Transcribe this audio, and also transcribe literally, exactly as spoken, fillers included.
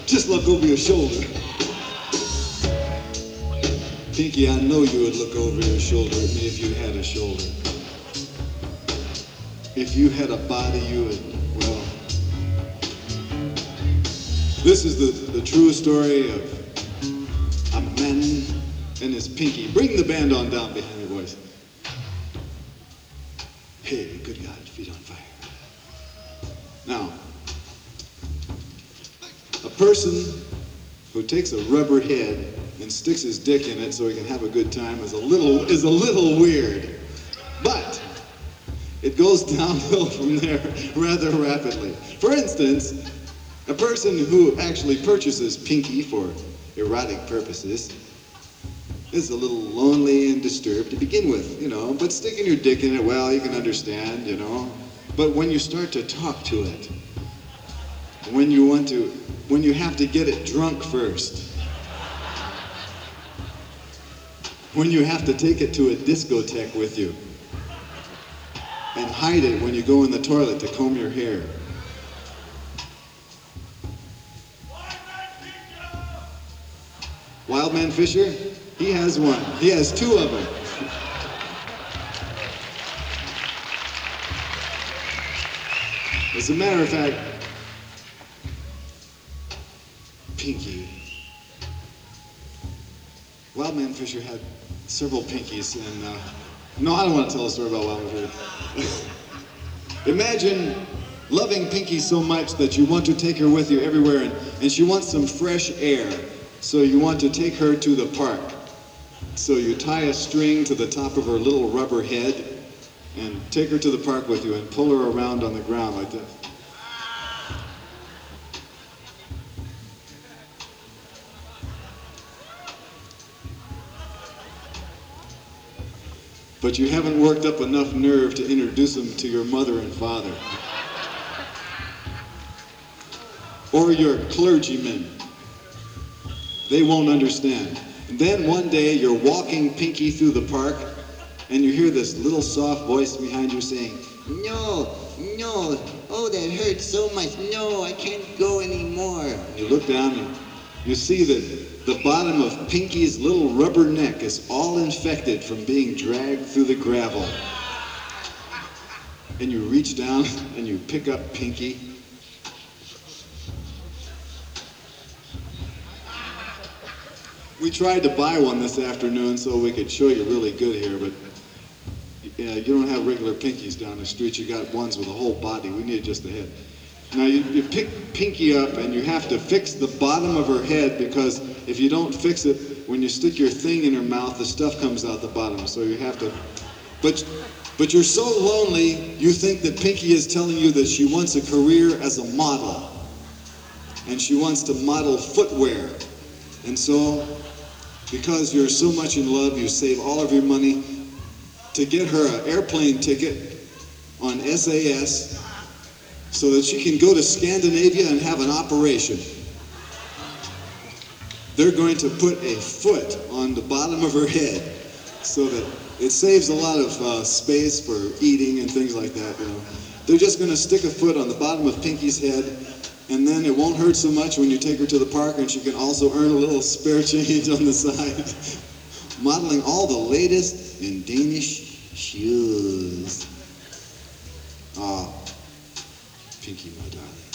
Just look over your shoulder. Pinky, I know you would look over your shoulder at me if you had a shoulder. If you had a body, you would, well... This is the, the true story of a man and his pinky. Bring the band on down behind the voice. Hey, good God, feet on fire. Now, a person who takes a rubber head and sticks his dick in it so he can have a good time is a little is a little weird. But it goes downhill from there rather rapidly. For instance, a person who actually purchases pinky for erotic purposes is a little lonely and disturbed to begin with, you know, but sticking your dick in it, well, you can understand, you know. But when you start to talk to it, when you want to, when you have to get it drunk first, when you have to take it to a discotheque with you and hide it when you go in the toilet to comb your hair. Wildman Fisher, he has one. He has two of them. As a matter of fact, Pinky, Wildman Fisher had several pinkies, and uh, no, I don't want to tell a story about Wildman Fisher. Imagine loving Pinky so much that you want to take her with you everywhere, and, and she wants some fresh air, so you want to take her to the park. So you tie a string to the top of her little rubber head and take her to the park with you and pull her around on the ground like this. But you haven't worked up enough nerve to introduce them to your mother and father. Or your clergymen. They won't understand. And then one day you're walking Pinky through the park and you hear this little soft voice behind you saying, "No, no, oh that hurts so much, no, I can't go anymore." And you look down and you see that the bottom of Pinky's little rubber neck is all infected from being dragged through the gravel. And you reach down and you pick up Pinky. We tried to buy one this afternoon so we could show you really good here, but yeah, you don't have regular pinkies down the street. You got ones with a whole body. We need just the head. Now you, you pick Pinky up and you have to fix the bottom of her head, because if you don't fix it, when you stick your thing in her mouth, the stuff comes out the bottom. So you have to, but, but you're so lonely, you think that Pinky is telling you that she wants a career as a model. And she wants to model footwear. And so, because you're so much in love, you save all of your money to get her an airplane ticket on S A S so that she can go to Scandinavia and have an operation. They're going to put a foot on the bottom of her head so that it saves a lot of uh, space for eating and things like that, you know. They're just going to stick a foot on the bottom of Pinky's head, and then it won't hurt so much when you take her to the park, and she can also earn a little spare change on the side. Modeling all the latest in Danish shoes. Ah, Pinky, my darling.